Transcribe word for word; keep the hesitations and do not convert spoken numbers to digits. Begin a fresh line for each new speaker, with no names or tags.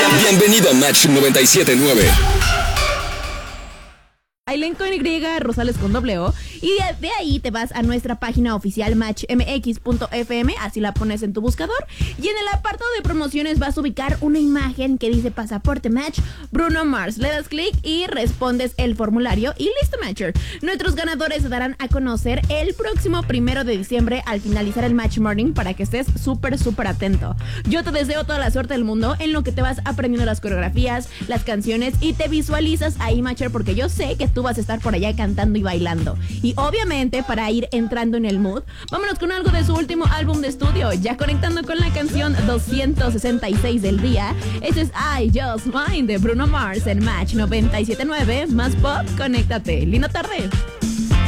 Bienvenido a Match noventa y siete punto nueve.
Aileen con Y, Rosales con doble O. Y de, de ahí te vas a nuestra página oficial match m x punto f m, así la pones en tu buscador. Y en el apartado de promociones vas a ubicar una imagen que dice Pasaporte Match Bruno Mars. Le das clic y respondes el formulario y listo, Matcher. Nuestros ganadores se darán a conocer el próximo primero de diciembre al finalizar el Match Morning, para que estés súper, súper atento. Yo te deseo toda la suerte del mundo en lo que te vas aprendiendo las coreografías, las canciones y te visualizas ahí, Matcher, porque yo sé que tú vas a estar por allá cantando y bailando. Y obviamente, para ir entrando en el mood, vámonos con algo de su último álbum de estudio, ya conectando con la canción doscientos sesenta y seis del día. Ese es I Just Mine de Bruno Mars en Match noventa y siete punto nueve. Más pop, conéctate. Linda tarde.